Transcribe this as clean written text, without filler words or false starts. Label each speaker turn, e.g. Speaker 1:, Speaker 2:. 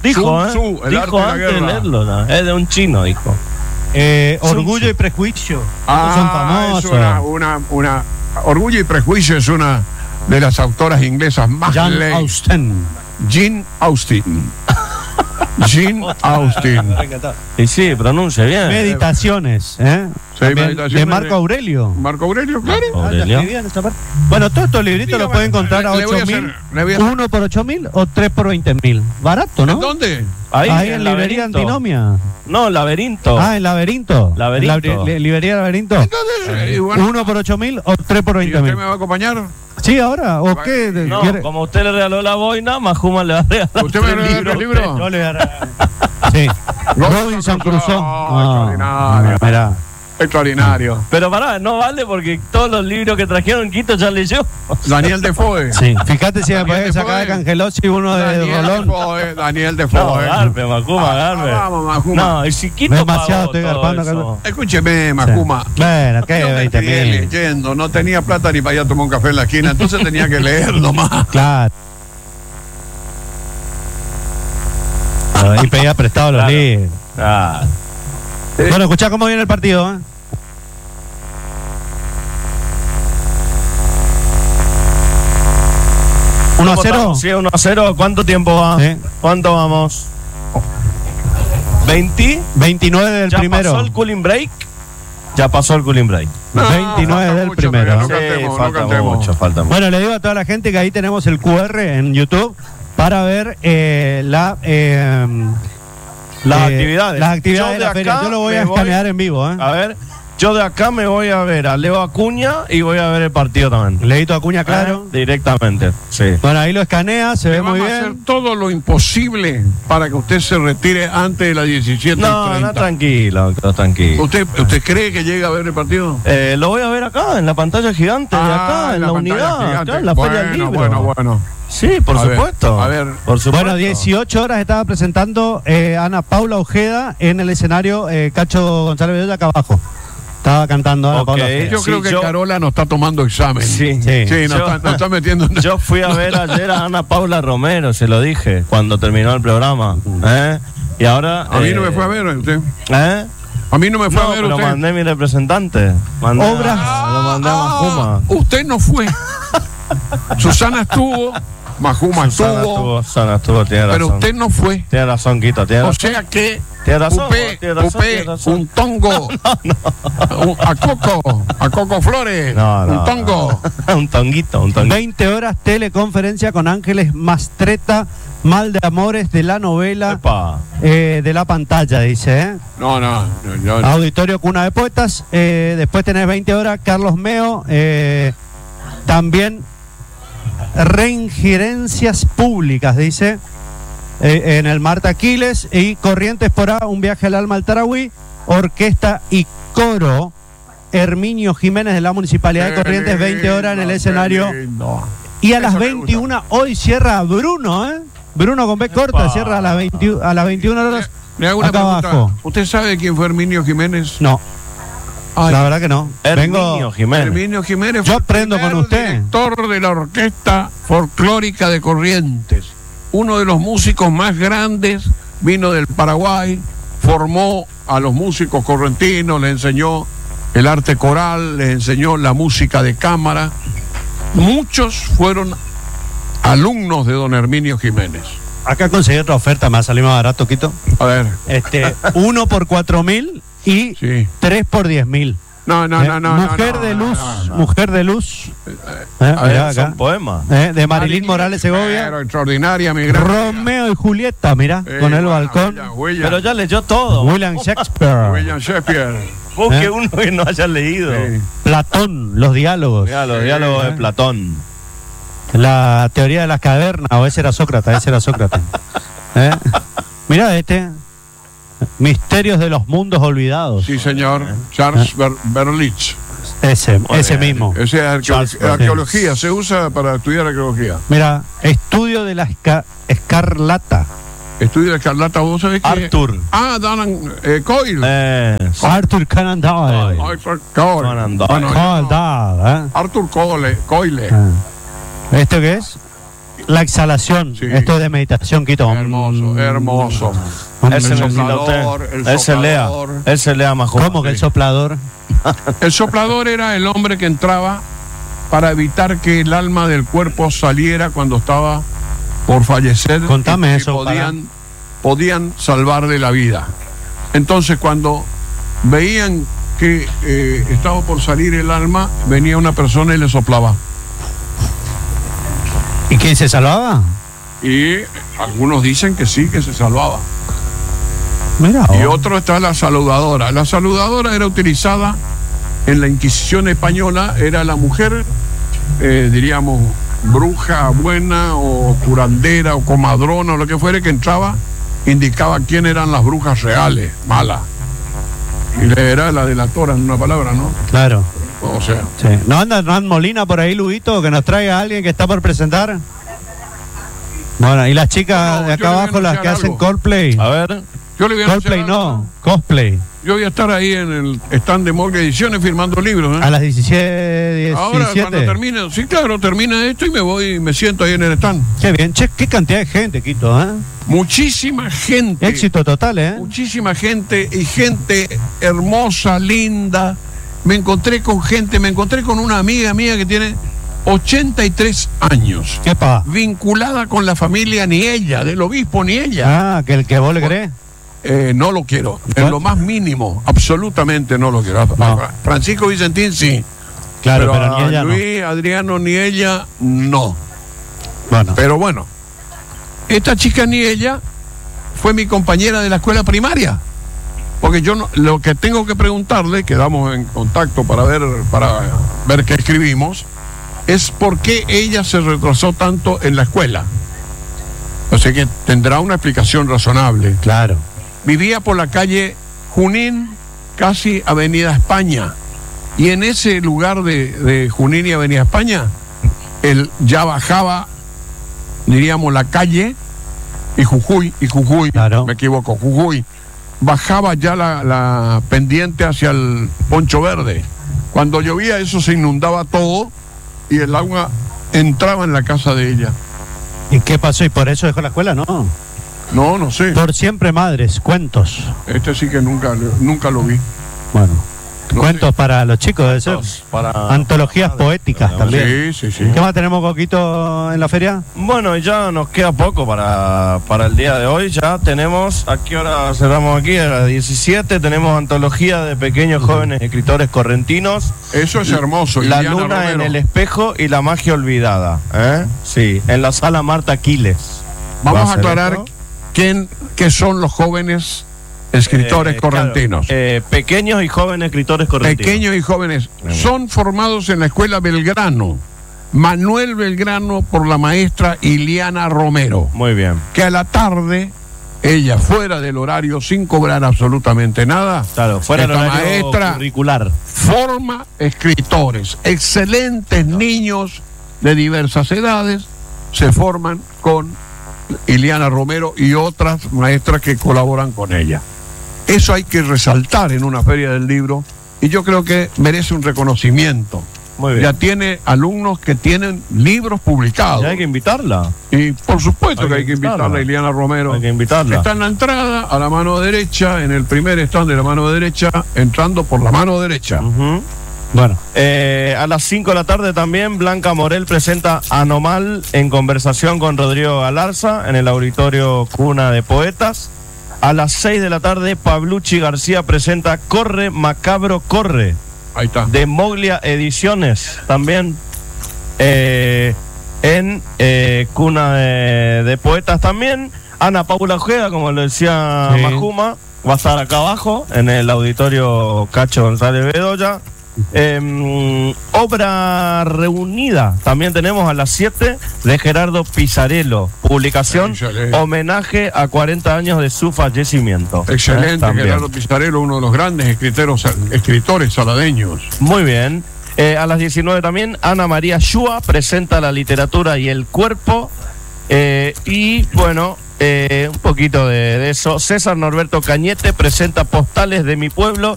Speaker 1: Dijo,
Speaker 2: Sun Tzu, el arte
Speaker 1: dijo
Speaker 2: de la
Speaker 1: antes de
Speaker 2: guerra.
Speaker 1: leerlo, ¿no? Es de un chino, dijo.
Speaker 3: Orgullo y Prejuicio. Son famosos.
Speaker 2: Es una Orgullo y Prejuicio es una de las autoras inglesas más
Speaker 3: Jane Austen.
Speaker 2: Jane Austen. Jane Austen.
Speaker 1: Y sí, pronuncia bien.
Speaker 3: Meditaciones, ¿eh?
Speaker 2: Sí,
Speaker 3: También
Speaker 2: Meditaciones
Speaker 3: de Marco Aurelio.
Speaker 2: Marco Aurelio, claro.
Speaker 1: Aurelio.
Speaker 3: Bueno, todos estos libritos los pueden encontrar a
Speaker 2: le voy a
Speaker 3: 8.000.
Speaker 2: hacer-
Speaker 3: ¿Uno por 8.000 o 3 por 20.000? Barato, ¿no?
Speaker 2: ¿En dónde?
Speaker 3: Ahí en Librería
Speaker 1: Laberinto.
Speaker 3: Antinomia.
Speaker 1: No, Laberinto.
Speaker 3: Ah, en Laberinto.
Speaker 1: Laberinto.
Speaker 3: Librería Laberinto.
Speaker 2: Entonces, bueno,
Speaker 3: ¿Uno por 8.000 o 3 por
Speaker 2: ¿y usted
Speaker 3: 20.000?
Speaker 2: me va a acompañar?
Speaker 3: Sí, ahora. ¿O qué?
Speaker 1: No,
Speaker 3: ¿Quiere?
Speaker 1: como usted le regaló la boina, Majuma le va a regalar
Speaker 2: ¿Usted me
Speaker 1: 3
Speaker 2: regaló
Speaker 1: libros.
Speaker 2: 3 libros?
Speaker 3: Yo le voy a regalar. Sí. Robinson Crusoe.
Speaker 2: Extraordinario.
Speaker 3: Mirá.
Speaker 2: Extraordinario.
Speaker 1: Pero pará, no vale porque todos los libros que trajeron Quito ya leyó.
Speaker 2: Daniel Defoe.
Speaker 3: Sí. Fíjate si me
Speaker 2: Daniel
Speaker 3: podés sacar de
Speaker 2: Defoe.
Speaker 3: Cangelosi uno de
Speaker 2: Daniel
Speaker 3: Rolón.
Speaker 2: Defoe. Daniel
Speaker 1: No,
Speaker 2: Defoe.
Speaker 1: Garpe, Majuma, Garpe.
Speaker 2: Vamos, Majuma.
Speaker 1: No, y si Quito
Speaker 3: Demasiado
Speaker 1: pagó
Speaker 3: estoy
Speaker 1: todo
Speaker 3: garpando
Speaker 1: eso.
Speaker 3: acá.
Speaker 2: Escúcheme, Majuma.
Speaker 3: Bueno, ¿qué?
Speaker 2: Yo me
Speaker 3: 20.000.
Speaker 2: crié leyendo, no tenía plata ni para ir a tomar un café en la esquina, entonces tenía que leer nomás.
Speaker 3: Claro. Y pedía prestado los
Speaker 1: Claro.
Speaker 3: libros.
Speaker 1: Ah,
Speaker 3: Bueno, escuchá cómo viene el partido, ¿eh? 1-0.
Speaker 1: Sí, 1-0. ¿Cuánto tiempo va?
Speaker 3: Sí.
Speaker 1: ¿Cuánto vamos? 20.
Speaker 3: 29 del
Speaker 1: ¿Ya
Speaker 3: primero.
Speaker 1: pasó el cooling break? Ya pasó el cooling break.
Speaker 3: 29
Speaker 2: falta
Speaker 3: del
Speaker 2: mucho,
Speaker 3: primero.
Speaker 2: No
Speaker 1: Sí,
Speaker 2: cantemos, no
Speaker 1: falta
Speaker 2: cantemos.
Speaker 1: mucho, falta mucho.
Speaker 3: Bueno, le digo a toda la gente que ahí tenemos el QR en YouTube para ver las
Speaker 1: actividades.
Speaker 3: Las actividades
Speaker 1: Yo
Speaker 3: de
Speaker 1: de
Speaker 3: la feria.
Speaker 1: acá
Speaker 3: Yo lo voy
Speaker 1: me
Speaker 3: a
Speaker 1: voy-
Speaker 3: escanear en vivo, ¿eh?
Speaker 1: A ver, yo de acá me voy a ver a Leo Acuña y voy a ver el partido también.
Speaker 3: Leito Acuña, claro.
Speaker 1: Directamente, sí.
Speaker 3: Bueno, ahí lo escanea, se ve muy
Speaker 2: Vamos a hacer
Speaker 3: bien.
Speaker 2: todo lo imposible para que usted se retire antes de las 17:30.
Speaker 1: No, tranquilo, doctor, tranquilo.
Speaker 2: ¿Usted cree que llega a ver el partido?
Speaker 1: Lo voy a ver acá, en la pantalla gigante de acá, en la
Speaker 2: pantalla
Speaker 1: unidad,
Speaker 2: gigante.
Speaker 1: acá en la Feria del Libro.
Speaker 2: Bueno.
Speaker 1: Sí, por
Speaker 2: A ver,
Speaker 1: supuesto.
Speaker 2: a ver.
Speaker 1: Por supuesto.
Speaker 3: Bueno, 18 horas estaba presentando Ana Paula Ojeda en el escenario Cacho González Bedoya acá abajo. Estaba cantando Ana
Speaker 1: Ok.
Speaker 3: Paula Ojeda.
Speaker 2: Yo
Speaker 1: Sí,
Speaker 2: creo que
Speaker 1: yo-
Speaker 2: Carola nos está tomando examen.
Speaker 1: Sí.
Speaker 3: Sí.
Speaker 2: Sí,
Speaker 1: Yo-
Speaker 2: nos está metiendo en...
Speaker 1: Yo fui a ver ayer a Ana Paula Romero, se lo dije, cuando terminó el programa. Y ahora...
Speaker 2: A mí no me fue a ver usted.
Speaker 1: ¿Eh?
Speaker 2: A mí no me fue
Speaker 1: No,
Speaker 2: a ver
Speaker 1: pero
Speaker 2: usted.
Speaker 1: mandé mi representante. Lo mandé a Majuma.
Speaker 2: Usted no fue. Susana estuvo, Majuma estuvo,
Speaker 1: Susana estuvo, tiene razón.
Speaker 2: pero usted no fue.
Speaker 1: Tiene razón, Quito, tiene
Speaker 2: O
Speaker 1: razón.
Speaker 2: sea que
Speaker 1: Tiene razón,
Speaker 2: Upé,
Speaker 1: tiene razón,
Speaker 2: Upé,
Speaker 1: tiene razón.
Speaker 2: un tongo, a Coco Flores,
Speaker 1: No,
Speaker 2: un tongo.
Speaker 1: un tonguito, un tonguito.
Speaker 3: 20 horas teleconferencia con Ángeles Mastreta, Mal de Amores de la novela
Speaker 1: Epa.
Speaker 3: de la pantalla, dice,
Speaker 2: No.
Speaker 3: Auditorio Cuna de Poetas. Después tenés 20 horas Carlos Meo. También reingerencias públicas, dice, en el Marta Aquiles. Y Corrientes por A, un viaje al alma al Tarahui. Orquesta y coro Herminio Jiménez de la Municipalidad de Corrientes, 20 horas en el escenario. Y a las
Speaker 2: Eso me
Speaker 3: 21 hoy cierra Bruno, ¿eh? Bruno con B corta,
Speaker 1: Epa.
Speaker 3: cierra a las 21 horas.
Speaker 2: Le hago una
Speaker 3: Acá
Speaker 2: pregunta.
Speaker 3: abajo.
Speaker 2: ¿Usted sabe quién fue Herminio Jiménez?
Speaker 3: No,
Speaker 2: Ay,
Speaker 3: la verdad que no.
Speaker 1: Herminio Jiménez.
Speaker 2: Herminio Jiménez
Speaker 3: Yo
Speaker 2: fue
Speaker 3: aprendo
Speaker 2: el
Speaker 3: con
Speaker 2: primer
Speaker 3: usted.
Speaker 2: director de la Orquesta Folclórica de Corrientes. Uno de los músicos más grandes, vino del Paraguay, formó a los músicos correntinos, les enseñó el arte coral, les enseñó la música de cámara. Muchos fueron alumnos de don Herminio Jiménez.
Speaker 3: Acá conseguí otra oferta, me ha salido más barato, Quito.
Speaker 2: A ver,
Speaker 3: 1 por 4.000 y
Speaker 2: sí.
Speaker 3: 3 por 10.000.
Speaker 2: No.
Speaker 3: Mujer de luz, Mujer de luz. Mirá
Speaker 1: Son
Speaker 3: acá.
Speaker 1: poemas.
Speaker 3: De Marilyn Morales Segovia.
Speaker 2: Pero extraordinaria, mi gran.
Speaker 3: Romeo y Julieta, mirá, con el balcón.
Speaker 1: Pero ya leyó todo.
Speaker 3: William Shakespeare.
Speaker 2: William Shakespeare.
Speaker 1: Busque uno que no haya leído.
Speaker 2: Sí.
Speaker 3: Platón, los diálogos.
Speaker 1: Mirá, los diálogos de Platón.
Speaker 3: La teoría de las cavernas, o ese era Sócrates, Mirá este. Misterios de los mundos olvidados.
Speaker 2: Sí, señor. Charles Berlitz.
Speaker 3: Ese
Speaker 1: bien.
Speaker 3: mismo.
Speaker 2: Esa es
Speaker 1: Charles
Speaker 2: arqueología, se usa para estudiar arqueología.
Speaker 3: Mira, estudio de la escarlata.
Speaker 2: Estudio de escarlata, ¿vos sabés qué?
Speaker 1: Arthur.
Speaker 2: Coyle.
Speaker 3: Arthur Conan Doyle.
Speaker 2: Arthur Coyle.
Speaker 1: Conan Doyle.
Speaker 2: Bueno,
Speaker 3: Conan Doyle,
Speaker 2: Arthur Coyle.
Speaker 3: ¿Esto qué es? La exhalación,
Speaker 2: Sí.
Speaker 3: esto es de meditación, Quito.
Speaker 2: Hermoso, hermoso.
Speaker 1: Ese
Speaker 2: El
Speaker 1: necesita
Speaker 2: soplador,
Speaker 1: usted.
Speaker 2: el
Speaker 1: Ese lea.
Speaker 2: soplador.
Speaker 1: Ese lea más joven.
Speaker 3: ¿Cómo que el soplador?
Speaker 2: El soplador era el hombre que entraba para evitar que el alma del cuerpo saliera cuando estaba por fallecer.
Speaker 3: Contame
Speaker 2: y
Speaker 3: eso,
Speaker 2: podían salvarle la vida. Entonces, cuando veían que estaba por salir el alma, venía una persona y le soplaba.
Speaker 3: ¿Y quién se salvaba?
Speaker 2: Y algunos dicen que sí, que se salvaba.
Speaker 3: Mira.
Speaker 2: Y otro está la saludadora. La saludadora era utilizada en la Inquisición española, era la mujer, diríamos, bruja buena o curandera o comadrona o lo que fuere, que entraba, indicaba quién eran las brujas reales, malas. Y era la delatora, en una palabra, ¿no?
Speaker 3: Claro.
Speaker 2: O sea,
Speaker 3: Sí. ¿No anda Hernán Molina por ahí, Luguito, que nos traiga a alguien que está por presentar? Bueno, y las chicas
Speaker 2: No,
Speaker 3: de
Speaker 2: yo
Speaker 3: acá
Speaker 2: le voy a
Speaker 3: abajo, las que
Speaker 2: anunciar
Speaker 3: hacen
Speaker 2: algo.
Speaker 3: cosplay.
Speaker 1: A ver.
Speaker 2: yo le voy a
Speaker 3: Cosplay
Speaker 2: anunciar algo.
Speaker 3: no, cosplay.
Speaker 2: Yo voy a estar ahí en el stand de Morgue Ediciones firmando libros, ¿eh?
Speaker 3: A las 17.
Speaker 2: Ahora, cuando termine, sí, claro, termina esto y me voy y me siento ahí en el stand.
Speaker 3: Qué bien, che, qué cantidad de gente, Quito, ¿eh?
Speaker 2: Muchísima gente.
Speaker 3: Éxito total, ¿eh?
Speaker 2: Muchísima gente y gente hermosa, linda. Me encontré con una amiga mía que tiene 83 años,
Speaker 3: Epa.
Speaker 2: vinculada con la familia ni ella, del obispo ni ella.
Speaker 3: Ah, que el que vos le crees.
Speaker 2: No lo quiero, en lo más mínimo, absolutamente no lo quiero.
Speaker 3: No.
Speaker 2: Francisco Vicentín sí,
Speaker 3: Claro, pero
Speaker 2: a
Speaker 3: ni ella
Speaker 2: Luis, Adriano ni ella no.
Speaker 3: no. Bueno,
Speaker 2: Pero bueno, esta chica ni ella fue mi compañera de la escuela primaria. Porque yo no, lo que tengo que preguntarle, quedamos en contacto para ver qué escribimos, es por qué ella se retrasó tanto en la escuela. O sea que tendrá una explicación razonable.
Speaker 3: claro.
Speaker 2: Vivía por la calle Junín, casi Avenida España. Y en ese lugar de Junín y Avenida España, él ya bajaba, diríamos, la calle y Jujuy,
Speaker 3: Claro.
Speaker 2: me equivoco, Jujuy. Bajaba ya la pendiente hacia el Poncho Verde. Cuando llovía eso se inundaba todo y el agua entraba en la casa de ella.
Speaker 3: ¿Y qué pasó? ¿Y por eso dejó la escuela? No.
Speaker 2: No sé.
Speaker 3: Por siempre madres, cuentos.
Speaker 2: Este sí que nunca lo vi.
Speaker 3: Bueno,
Speaker 2: No
Speaker 3: cuentos
Speaker 2: sé.
Speaker 3: para los chicos, debe ser.
Speaker 1: Para
Speaker 3: Antologías poéticas también.
Speaker 2: Sí.
Speaker 3: ¿Qué más tenemos, Coquito, en la feria?
Speaker 1: Bueno, y ya nos queda poco para el día de hoy. Ya tenemos, ¿a qué hora cerramos aquí? A las 17 tenemos antología de pequeños jóvenes escritores correntinos.
Speaker 2: Eso es hermoso.
Speaker 1: La
Speaker 2: Liliana
Speaker 1: luna
Speaker 2: Romero.
Speaker 1: en el espejo y la magia olvidada. Sí, en la sala Marta Aquiles.
Speaker 2: Vamos
Speaker 1: Va
Speaker 2: a
Speaker 1: ser
Speaker 2: aclarar
Speaker 1: esto.
Speaker 2: qué son los jóvenes escritores correntinos.
Speaker 1: Claro, pequeños y jóvenes escritores correntinos.
Speaker 2: Pequeños y jóvenes. Son formados en la escuela Belgrano. Manuel Belgrano por la maestra Iliana Romero.
Speaker 1: Muy bien.
Speaker 2: Que a la tarde, ella fuera del horario, sin cobrar absolutamente nada,
Speaker 1: Claro, fuera del
Speaker 2: esta
Speaker 1: horario
Speaker 2: maestra
Speaker 1: curricular.
Speaker 2: forma escritores. Excelentes niños de diversas edades se forman con Iliana Romero y otras maestras que colaboran con ella. Eso hay que resaltar en una feria del libro y yo creo que merece un reconocimiento.
Speaker 1: Muy bien.
Speaker 2: Ya tiene alumnos que tienen libros publicados.
Speaker 1: Ya hay que invitarla.
Speaker 2: Y por supuesto que hay que invitarla a Iliana Romero.
Speaker 1: Hay que invitarla.
Speaker 2: Está en la entrada, a la mano derecha, en el primer stand de la mano derecha, entrando por la mano derecha.
Speaker 1: Ujú.
Speaker 3: Bueno,
Speaker 1: A las 5 de la tarde también Blanca Morel presenta Anomal en conversación con Rodrigo Galarza en el auditorio Cuna de Poetas. A las 6 de la tarde Pablucci García presenta Corre Macabro Corre
Speaker 2: Ahí está.
Speaker 1: de Moglia Ediciones también en Cuna de Poetas también. Ana Paula Ojeda, como lo decía
Speaker 3: Sí.
Speaker 1: Majuma, va a estar acá abajo en el auditorio Cacho González Bedoya. Obra reunida también tenemos a las 7 de Gerardo Pizarello, publicación
Speaker 2: Excelente.
Speaker 1: homenaje a 40 años de su fallecimiento.
Speaker 2: Excelente,
Speaker 1: También.
Speaker 2: Gerardo Pizarello, uno de los grandes escritores saladeños.
Speaker 1: Muy bien. A las 19 también Ana María Shua presenta La literatura y el cuerpo. Y bueno, un poquito de eso. César Norberto Cañete presenta Postales de mi pueblo